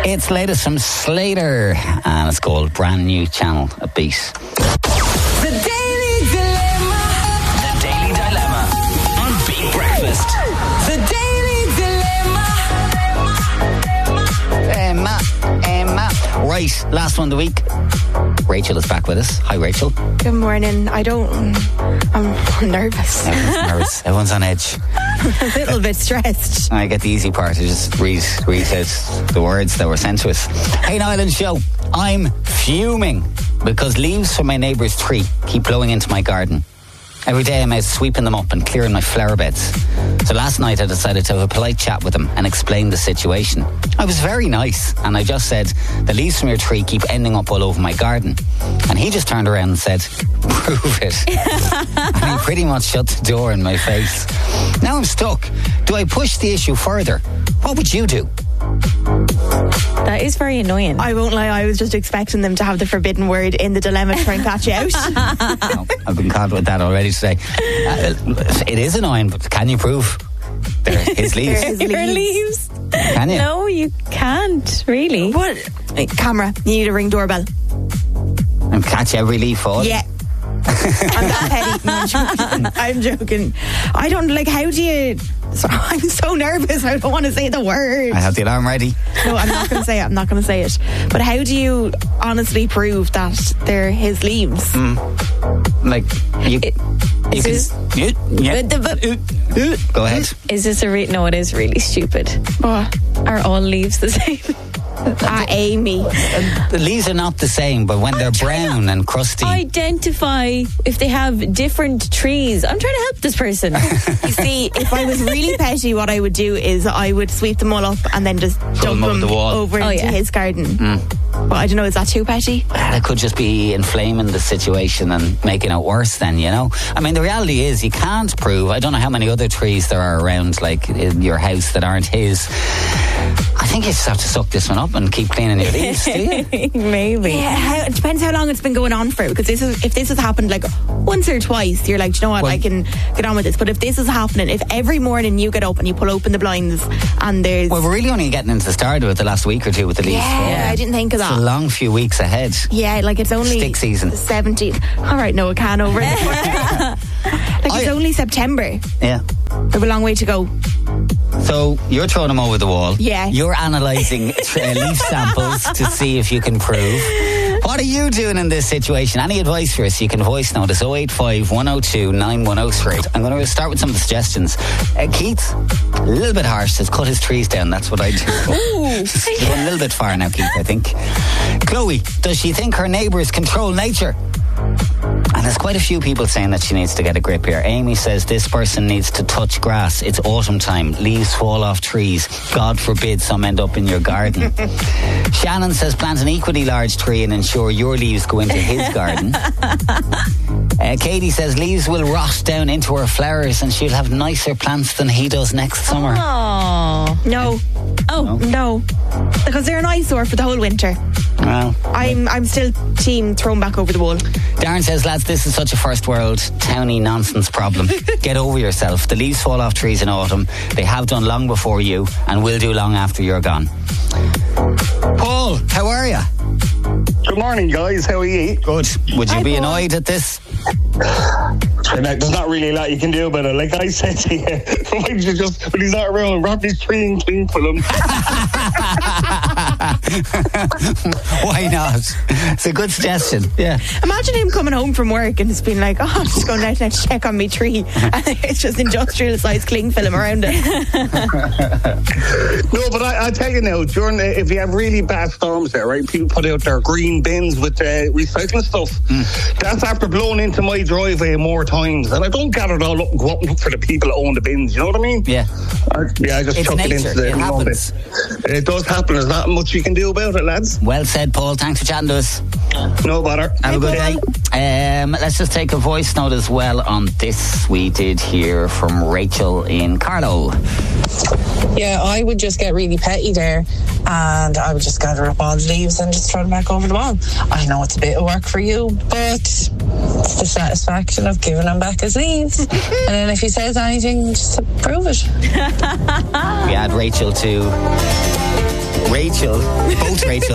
It's latest from Slater, and it's called Brand New Channel, a beat. The Daily Dilemma. The Daily Dilemma on Beat Breakfast. The Daily Dilemma. Emma. Right, last one of the week. Rachel is back with us. Hi, Rachel. Good morning. I'm nervous. Everyone's on edge. A little bit stressed. I get the easy part. I just read out the words that were sent to us. Hey, Nyland Show. I'm fuming because leaves from my neighbour's tree keep blowing into my garden. Every day I'm out sweeping them up and clearing my flower beds. So last night I decided to have a polite chat with them and explain the situation. I was very nice and I just said, the leaves from your tree keep ending up all over my garden. And he just turned around and said, prove it. And he pretty much shut the door in my face. Now I'm stuck. Do I push the issue further? What would you do? That is very annoying. I won't lie, I was just expecting them to have the forbidden word in the dilemma to try and catch you out. No, I've been caught with that already today. It is annoying, but can you prove they're his leaves? Your leaves. Can you? No, you can't, really. What? Camera, you need a ring doorbell. And catch every leaf fall? Yeah. I'm that petty. No, I'm joking. I don't, like, how do you... I'm so nervous, I don't want to say the word. I have the alarm ready. No, I'm not going to say it. But how do you honestly prove that they're his leaves? Like, you can... Go ahead. Is this no, it is really stupid. What? Are all leaves the same? Amy. The leaves are not the same, but when they're brown and crusty... Identify if they have different trees. I'm trying to help this person. You see, if I was really petty, what I would do is I would sweep them all up and then just dump them over them the wall. over into his garden. But I don't know, is that too petty? That could just be inflaming the situation and making it worse then, you know? I mean, the reality is you can't prove... I don't know how many other trees there are around, like, in your house that aren't his. I think you just have to suck this one up and keep cleaning your leaves, do you? Maybe. Yeah, it depends how long it's been going on for. Because if this has happened like once or twice, you're like, do you know what, I can get on with this. But if this is happening, if every morning you get up and you pull open the blinds and there's... Well, we're really only getting into the start of it the last week or two with the leaves. Yeah, I didn't think of that. It's a long few weeks ahead. Yeah, like it's only... Stick season. The 17th. All right, no, a can over. It's only September. Yeah. We have a long way to go. So you're throwing them over the wall. Yeah. You're analysing leaf samples to see if you can prove. What are you doing in this situation? Any advice for us? You can voice note us 085 102 9103. I'm going to start with some of the suggestions. Keith, a little bit harsh, says cut his trees down. That's what I do. You're going a little bit far now, Keith, I think. Chloe, does she think her neighbours control nature? And there's quite a few people saying that she needs to get a grip here. Amy says this person needs to touch grass. It's autumn time. Leaves fall off trees. God forbid some end up in your garden. Shannon says plant an equally large tree and ensure your leaves go into his garden. Katie says leaves will rot down into her flowers and she'll have nicer plants than he does next summer. Oh. No. Oh. No. Because they're an eyesore for the whole winter. Well, I'm still team thrown back over the wall. Darren says, lads, this is such a first world towny nonsense problem. Get over yourself. The leaves fall off trees in autumn. They have done long before you and will do long after you're gone. Paul, how are you? Good morning, guys. How are you? Good. Would you be Paul. annoyed at this? There's not really a lot you can do about it. Like I said to you, why don't you just, when he's not around, wrap his tree and clean for him. Why not? It's a good suggestion. Yeah. Imagine him coming home from work and just being like, oh, I'm just going out and check on my tree. And it's just industrial sized cling film around it. No, but I tell you now, if you have really bad storms there, right, people put out their green bins with recycling stuff. That's after blowing into my driveway more times. And I don't gather it all up and go up and look for the people that own the bins, you know what I mean? Yeah. I just It's chuck nature. it into the It happens. bin. It does happen. There's not much you can do about it, lads. Well said, Paul. Thanks for chatting to us. No bother. Have a good day. Let's just take a voice note as well on this. We did hear from Rachel in Carlow. Yeah, I would just get really petty there and I would just gather up all the leaves and just throw them back over the wall. I know it's a bit of work for you, but it's the satisfaction of giving him back his leaves. And then if he says anything, just prove it. We add Rachel to Rachel, both Rachel